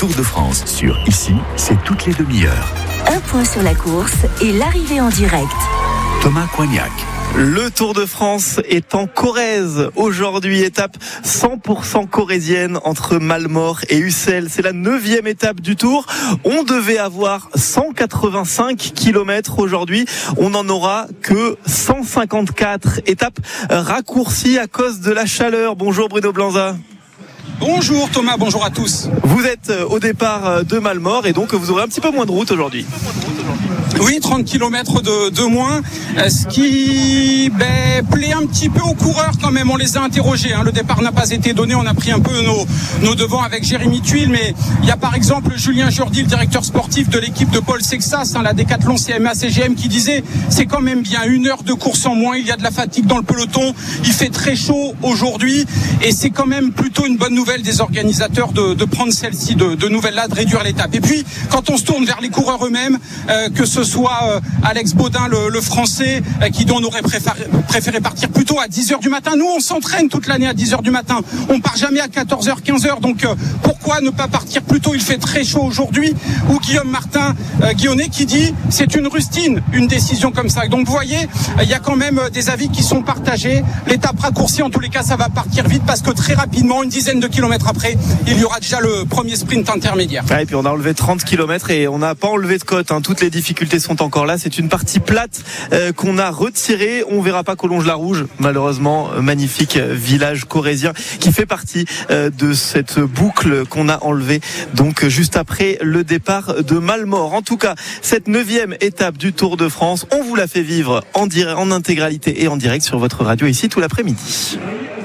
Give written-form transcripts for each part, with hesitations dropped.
Tour de France sur Ici, c'est toutes les demi-heures. Un point sur la course et l'arrivée en direct. Thomas Coignac. Le Tour de France est en Corrèze. Aujourd'hui, étape 100% corrézienne entre Mallemort et Ussel. C'est la 9e étape du Tour. On devait avoir 185 km aujourd'hui. On n'en aura que 154. Étape raccourcie à cause de la chaleur. Bonjour Bruno Blanza. Bonjour Thomas, bonjour à tous. Vous êtes au départ de Mallemort et donc vous aurez un petit peu moins de route aujourd'hui. Oui, 30 km de moins, ce qui plaît un petit peu aux coureurs quand même. On les a interrogés, le départ n'a pas été donné, on a pris un peu nos devants avec Jérémy Tuile, mais il y a par exemple Julien Jourdi, le directeur sportif de l'équipe de Paul Sexas, la Décathlon CMA CGM, qui disait c'est quand même bien 1 heure de course en moins, il y a de la fatigue dans le peloton, il fait très chaud aujourd'hui et c'est quand même plutôt une bonne nouvelle des organisateurs de prendre celle-ci de nouvelle-là, de réduire l'étape. Et puis quand on se tourne vers les coureurs eux-mêmes, que ce soit Alex Baudin, le français, qui dont on aurait préféré partir plutôt à 10h du matin. Nous, on s'entraîne toute l'année à 10h du matin. On part jamais à 14h, 15h. Donc, pourquoi ne pas partir plus tôt ? Il fait très chaud aujourd'hui. Ou Guillaume Martin, Guillonnet, qui dit c'est une rustine, une décision comme ça. Donc, vous voyez, il y a quand même des avis qui sont partagés. L'étape raccourcie, en tous les cas, ça va partir vite parce que très rapidement, une dizaine de kilomètres après, il y aura déjà le premier sprint intermédiaire. Et puis, on a enlevé 30 km et on n'a pas enlevé de côte. Toutes les difficultés sont encore là. C'est une partie plate qu'on a retirée. On verra pas Collonges-la-Rouge, malheureusement. Magnifique village corrézien qui fait partie de cette boucle qu'on a enlevée donc juste après le départ de Mallemort. En tout cas, cette 9e étape du Tour de France, on vous la fait vivre en intégralité et en direct sur votre radio ici tout l'après-midi.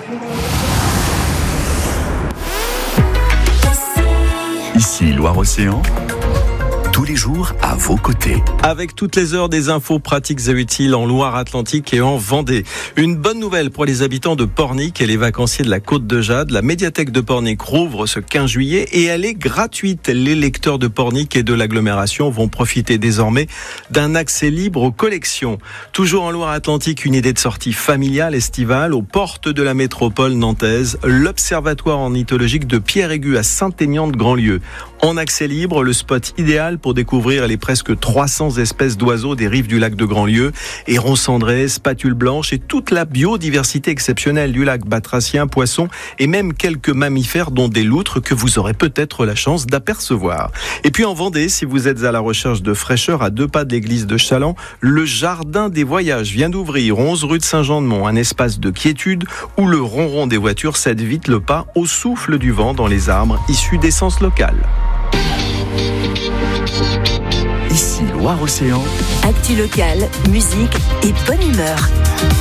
Ici, Loire-Océan. Tous les jours à vos côtés. Avec toutes les heures des infos pratiques et utiles en Loire-Atlantique et en Vendée. Une bonne nouvelle pour les habitants de Pornic et les vacanciers de la Côte de Jade. La médiathèque de Pornic rouvre ce 15 juillet et elle est gratuite. Les lecteurs de Pornic et de l'agglomération vont profiter désormais d'un accès libre aux collections. Toujours en Loire-Atlantique, une idée de sortie familiale estivale aux portes de la métropole nantaise. L'Observatoire ornithologique de Pierre-Aigu à Saint-Aignan de Grandlieu. En accès libre, le spot idéal pour découvrir les presque 300 espèces d'oiseaux des rives du lac de Grandlieu, hérons cendrés, spatules blanches et toute la biodiversité exceptionnelle du lac, batraciens, poissons et même quelques mammifères dont des loutres que vous aurez peut-être la chance d'apercevoir. Et puis en Vendée, si vous êtes à la recherche de fraîcheur à 2 pas de l'église de Chaland, le Jardin des Voyages vient d'ouvrir 11 rue de Saint-Jean-de-Mont, un espace de quiétude où le ronron des voitures cède vite le pas au souffle du vent dans les arbres issus d'essence locale. Ici, Loire-Océan. Actu locale, musique et bonne humeur.